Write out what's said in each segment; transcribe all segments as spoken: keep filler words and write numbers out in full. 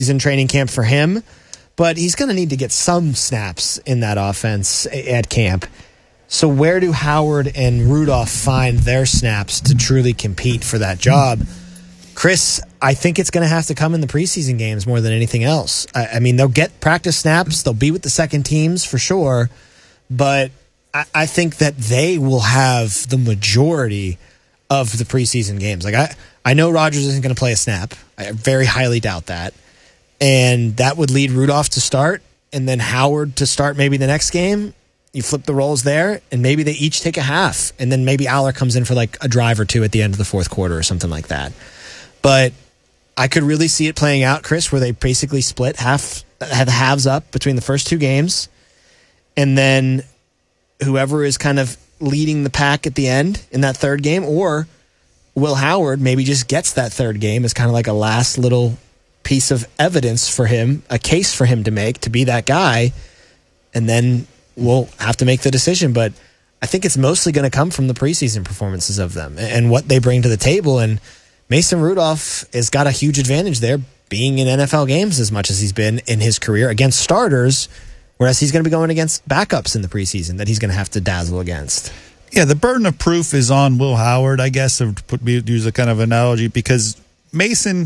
in training camp for him, but he's going to need to get some snaps in that offense at camp. So where do Howard and Rudolph find their snaps to truly compete for that job? Chris, I think it's going to have to come in the preseason games more than anything else. I, I mean, they'll get practice snaps. They'll be with the second teams for sure. But I, I think that they will have the majority of the preseason games. Like I, I know Rodgers isn't going to play a snap. I very highly doubt that. And that would lead Rudolph to start and then Howard to start maybe the next game. You flip the roles there, and maybe they each take a half, and then maybe Aller comes in for like a drive or two at the end of the fourth quarter or something like that. But I could really see it playing out, Chris, where they basically split half, have the halves up between the first two games, and then whoever is kind of leading the pack at the end in that third game, or Will Howard maybe just gets that third game as kind of like a last little piece of evidence for him, a case for him to make to be that guy, and then we'll have to make the decision. But I think it's mostly going to come from the preseason performances of them and what they bring to the table. And Mason Rudolph has got a huge advantage there, being in N F L games as much as he's been in his career against starters, whereas he's going to be going against backups in the preseason that he's going to have to dazzle against. Yeah, the burden of proof is on Will Howard, I guess, to put, use a kind of analogy, because Mason...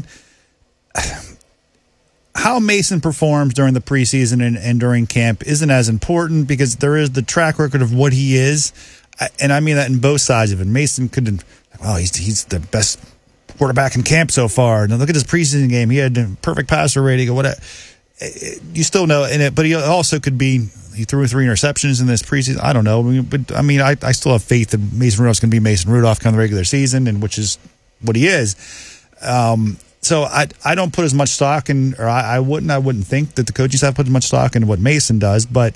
How Mason performs during the preseason and, and during camp isn't as important, because there is the track record of what he is. And I mean that in both sides of it. Mason could, well, he's, he's the best quarterback in camp so far. Now look at his preseason game. He had a perfect passer rating or whatever. You still know in it, but he also could be, he threw three interceptions in this preseason. I don't know. But I mean, I, I still have faith that Mason Rudolph's going to be Mason Rudolph come the regular season, and which is what he is. Um, So I I don't put as much stock in, or I, I wouldn't I wouldn't think that the coaching staff put as much stock into what Mason does. But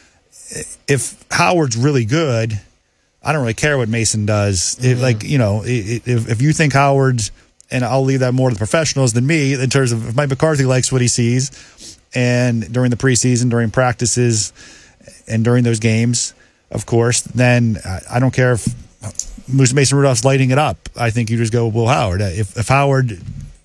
if Howard's really good, I don't really care what Mason does. Mm-hmm. If, like you know, if if you think Howard's, and I'll leave that more to the professionals than me in terms of if Mike McCarthy likes what he sees, and during the preseason, during practices, and during those games, of course, then I, I don't care if Mason Rudolph's lighting it up. I think you just go with Will Howard. If if Howard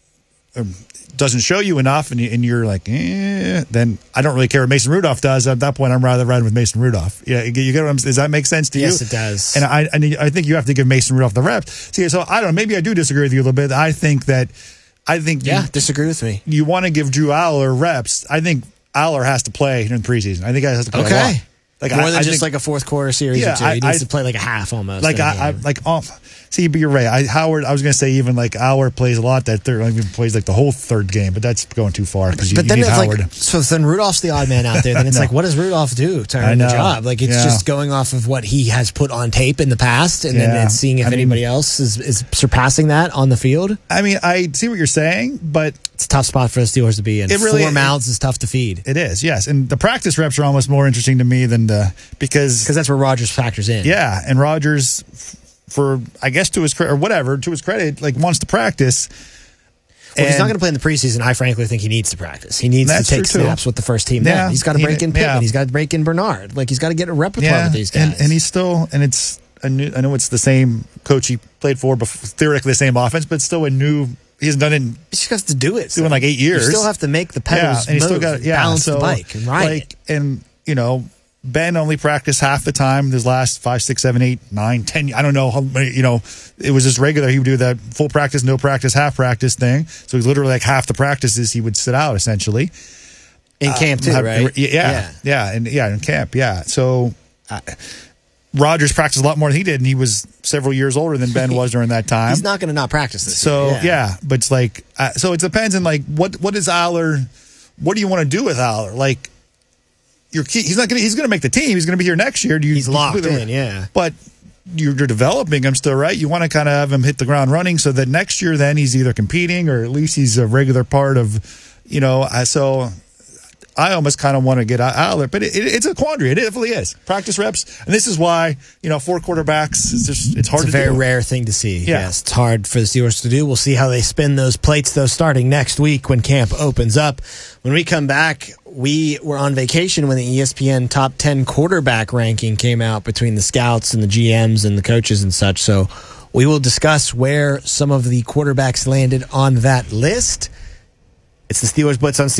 doesn't show you enough, and, you, and you're like, eh, then I don't really care what Mason Rudolph does. At that point, I'm rather riding with Mason Rudolph. Yeah, you get what I'm, does that make sense to you? Yes, it does. And I, I, I think you have to give Mason Rudolph the reps. See, so I don't know. Maybe I do disagree with you a little bit. I think that, I think yeah, you, disagree with me. You want to give Drew Aller reps. I think Aller has to play in the preseason. I think he has to play okay. a lot. Like more I, than I just think, like a fourth quarter series yeah, or two. He I, needs I, to play like a half almost. Like I, I like off. See, but you're right. I, Howard, I was going to say even like Howard plays a lot that third, even plays like the whole third game, but that's going too far because you, but you then need it's Howard. Like, so then Rudolph's the odd man out there. Then it's like, what does Rudolph do to earn the job? Like it's yeah. just going off of what he has put on tape in the past, and yeah. then it's seeing if I anybody mean, else is, is surpassing that on the field. I mean, I see what you're saying, but it's a tough spot for the Steelers to be in. It really, Four mouths is tough to feed. It is, yes. And the practice reps are almost more interesting to me than the because because that's where Rodgers factors in. Yeah, and Rodgers, for I guess to his credit or whatever, to his credit, like wants to practice. Well, if he's not going to play in the preseason, I frankly think he needs to practice. He needs to take snaps with the first team. Yeah, then. He's got to break he, in Pittman. Yeah. He's got to break in Bernard. Like he's got to get a repertoire yeah, with these guys. And, and he's still, and it's a new. I know it's the same coach he played for, before, theoretically the same offense, but it's still a new. He hasn't done it. In, he just has to do it. Doing so. like eight years. You still have to make the pedals yeah, and move, still got yeah, balance so, the bike, and ride like, it. And you know. Ben only practiced half the time this last five, six, seven, eight, nine, ten. I don't know how many, you know, it was just regular. He would do that full practice, no practice, half practice thing. So he's literally like half the practices he would sit out essentially. In camp too, uh, right? Yeah, yeah. Yeah. And yeah, in camp. Yeah. So uh, Rodgers practiced a lot more than he did. And he was several years older than Ben was during that time. He's not going to not practice this. So year, yeah. yeah, but it's like, uh, so it depends on like, what, what is Aller, what do you want to do with Aller? Like, You're key, he's not going. He's going to make the team. He's going to be here next year. Do you, he's locked in, yeah. But you're, you're developing him still, right? You want to kind of have him hit the ground running, so that next year, then he's either competing or at least he's a regular part of, you know. So I almost kind of want to get out there, but it, it, it's a quandary. It definitely is. Practice reps, and this is why you know four quarterbacks. It's just it's hard. It's to a very do. rare thing to see. Yeah. Yes, it's hard for the Steelers to do. We'll see how they spin those plates, though, starting next week when camp opens up. When we come back, we were on vacation when the E S P N top ten quarterback ranking came out between the scouts and the G Ms and the coaches and such. So we will discuss where some of the quarterbacks landed on that list. It's the Steelers Blitz on